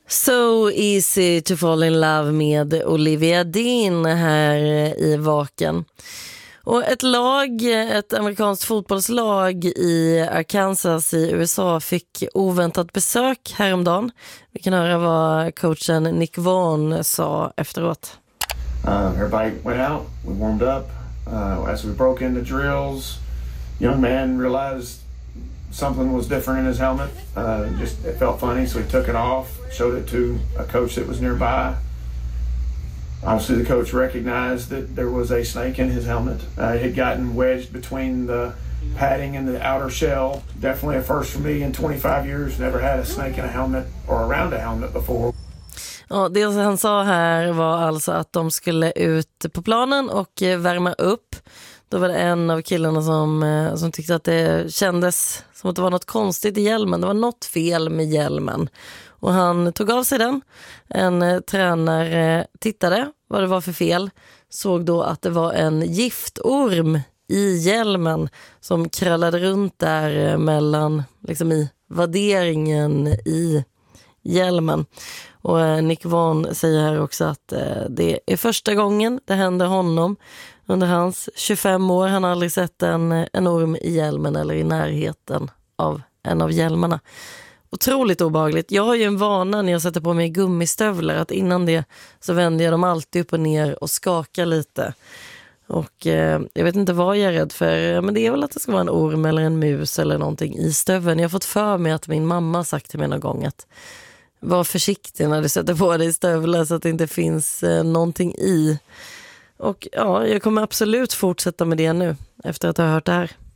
So easy to fall in love med Olivia Dean här i Vaken. Och ett amerikanskt fotbollslag i Arkansas i USA fick oväntat besök häromdagen. Vi kan höra vad coachen Nick Vaughn sa efteråt. Everybody went out, we warmed up. As we broke into drills, young man realized something was different in his helmet. It felt funny, so he took it off, showed it to a coach that was nearby. Obviously, the coach recognized that there was a snake in his helmet. It had gotten wedged between the padding and the outer shell. Definitely a first for me in 25 years. Never had a snake in a helmet or around a helmet before. Ja, det han sa här var alltså att de skulle ut på planen och värma upp. Då var det en av killarna som tyckte att det kändes som att det var något konstigt i hjälmen. Det var något fel med hjälmen. Och han tog av sig den. En tränare tittade vad det var för fel. Såg då att det var en giftorm i hjälmen som krallade runt där mellan, liksom i vadderingen i hjälmen. Och Nick Vaughn säger här också att det är första gången det händer honom under hans 25 år. Han har aldrig sett en orm i hjälmen eller i närheten av en av hjälmarna. Otroligt obehagligt. Jag har ju en vana när jag sätter på mig gummistövlar att innan det så vänder jag dem alltid upp och ner och skakar lite. Och jag vet inte vad jag är rädd för, men det är väl att det ska vara en orm eller en mus eller någonting i stöveln. Jag har fått för mig att min mamma sagt till mig någon gång att var försiktig när du sätter på dig stövlar så att det inte finns någonting i. Och ja, jag kommer absolut fortsätta med det nu efter att ha hört det här.